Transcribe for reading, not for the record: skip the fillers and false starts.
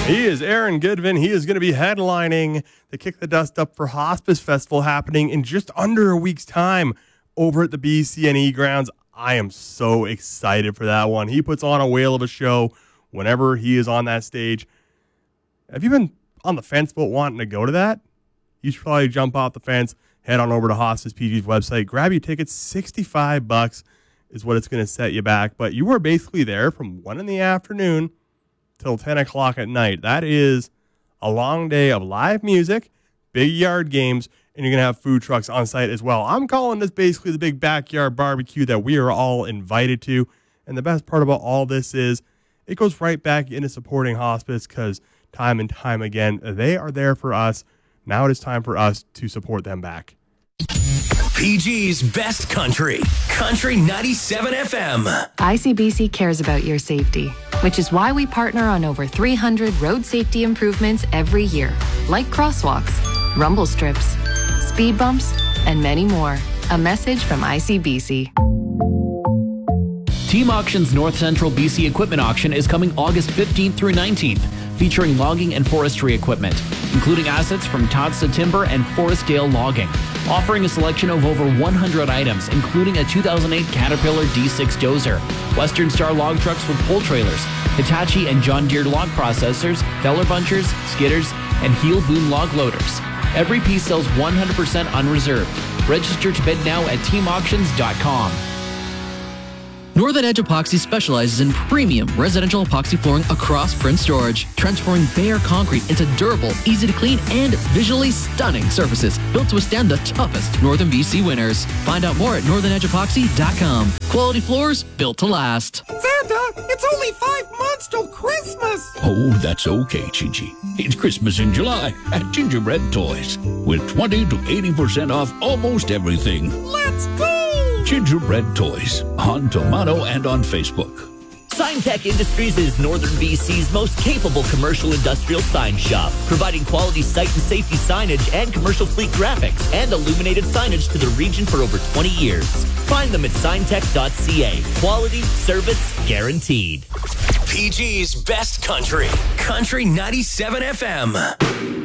He is Aaron Goodvin. He is going to be headlining the Kick the Dust Up for Hospice Festival happening in just under a week's time over at the BCNE grounds. I am so excited for that one. He puts on a whale of a show whenever he is on that stage. Have you been on the fence but wanting to go to that? You should probably jump off the fence, head on over to Hospice PG's website, grab your tickets. $65 is what it's going to set you back. But you are basically there from 1 in the afternoon till 10 o'clock at night. That is a long day of live music, big yard games, and you're going to have food trucks on site as well. I'm calling this basically the big backyard barbecue that we are all invited to. And the best part about all this is it goes right back into supporting hospice because time and time again, they are there for us. Now it is time for us to support them back. PG's Best Country, Country 97 FM. ICBC cares about your safety, which is why we partner on over 300 road safety improvements every year, like crosswalks, rumble strips, speed bumps, and many more. A message from ICBC. Team Auction's North Central BC Equipment Auction is coming August 15th through 19th, featuring logging and forestry equipment, including assets from Todsta Timber and Forestdale Logging, offering a selection of over 100 items, including a 2008 Caterpillar D6 dozer, Western Star log trucks with pull trailers, Hitachi and John Deere log processors, feller bunchers, skidders, and heel boom log loaders. Every piece sells 100% unreserved. Register to bid now at teamauctions.com. Northern Edge Epoxy specializes in premium residential epoxy flooring across Prince George, transforming bare concrete into durable, easy to clean, and visually stunning surfaces built to withstand the toughest Northern BC winters. Find out more at northernedegepoxy.com. Quality floors built to last. Santa, it's only 5 months till Christmas. Oh, that's okay, Gingy. It's Christmas in July at Gingerbread Toys with 20 to 80% off almost everything. Let's go! Gingerbread Toys on Tomato and on Facebook. SignTech Industries is Northern BC's most capable commercial industrial sign shop, providing quality site and safety signage and commercial fleet graphics and illuminated signage to the region for over 20 years. Find them at signtech.ca. Quality, service, guaranteed. PG's Best Country, Country 97 FM.